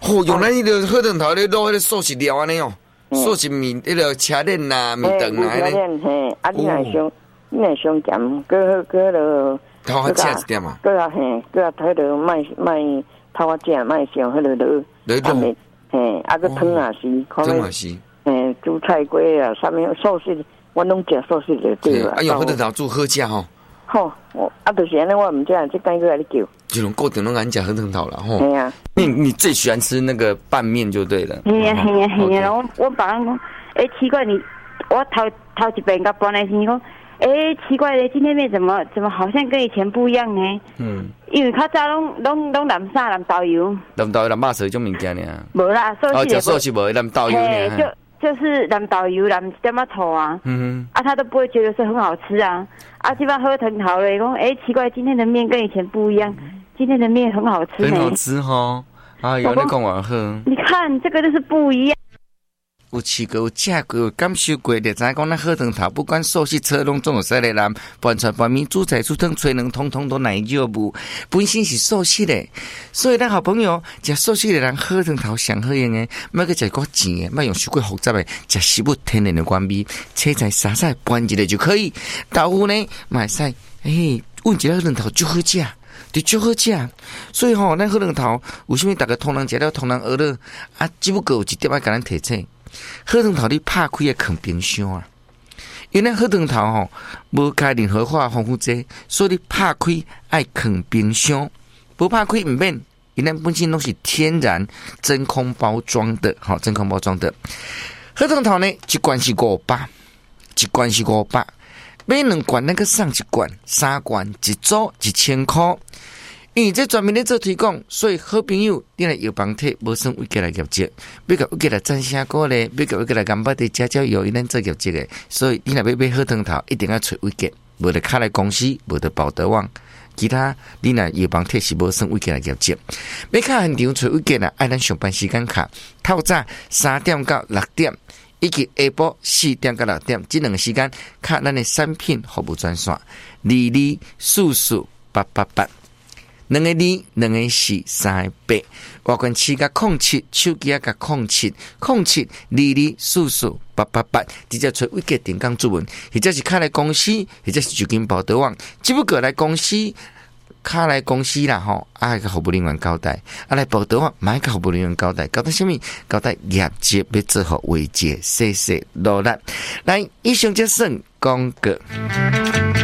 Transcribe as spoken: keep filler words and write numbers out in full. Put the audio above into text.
哦，用咱迄个火汤头咧卤迄个素食料安尼哦，素食面迄个车链啦、面肠啦安尼。 车链嘿，啊你若想，你若想咸，搁搁落。 头壳正一点嘛。 搁啊嘿，搁啊迄落卖卖头壳正卖上迄落落。落落。嘿，啊个汤也是， 汤也是。 嘿，煮菜瓜啊，啥物素食，我拢食素食就对了。 啊，用火汤头煮好食吼。 好，我啊，就是安尼，我唔知啊，这间个来你叫。 就拢固定拢安食火汤头啦吼。 系啊。 你你最喜欢吃那个拌面就对了。 系啊系啊系啊，我我别人讲，哎奇怪你，我头头一遍甲搬来时讲，哎奇怪嘞，今天面怎么怎么好像跟以前不一样呢？嗯。因为较早拢拢拢蓝啥蓝豆油。蓝豆油、蓝肉丝种物件呢？无啦，素食。哦，食素食无蓝豆油呢。就就是蓝豆油、蓝一点仔醋啊。嗯啊，他都不会觉得是很好吃啊。啊，这边喝藤桃嘞，讲哎奇怪，今天的面跟以前不一样，今天的面很好吃呢。很好吃哈！啊，有你讲完喝。你看这个就是不一样。有吃过、有食过、有感受过，就知影讲咱火汤头，不管素食车拢总有使来南拌菜、拌面、煮菜、煮汤、吹卵，统统都奶肉无，本身是素食的。所以咱好朋友食素食的人，火汤头上好用的，莫去食个钱的，莫用太过复杂的，食食物天然的原味，切菜沙沙拌一下就可以。豆腐呢，买使，嘿，问一个火汤头就好食。就足好食，所以吼、哦，咱火汤头为什么大家通人食了通人学了啊？只不过有一点要甲咱提醒，火汤头你拍开要放冰箱啊，因为咱火汤头吼无加任何化防腐剂，所以你拍开爱放冰箱，不拍开唔免，因为咱本身拢是天然真空包装的，好真空包装的火汤头呢，一罐是五百，一罐是五百。买两罐那个送一罐，三罐一组一千块。因为这专门咧做推广，所以好朋友你来药房摕无算位过来业绩，要甲位过来赞声歌咧，要甲位过来干巴的家教有因咱做业绩的，所以你若要买好汤头，一定要找位过，无得卡来公司，无得保德网，其他你若药房摕是无算位过来业绩。要卡现场找位过啦，爱咱上班时间卡，透早三点到六点。以及下晡四点到六点这两个时间，看咱的产品服务专线，二二四四八八八，两个二，两个四，三个八，外观七甲空七，手机啊甲空七，空七二二四四八八八，直接找微格电工主文，或者是卡来公司，或者是就近保德网，只不过来公司。卡来公司啦吼，啊个服务人员交代，啊来报道啊，买个服务人员交代，交代什么？交代业绩要做好维持，谢谢努力。来，以上就算广告。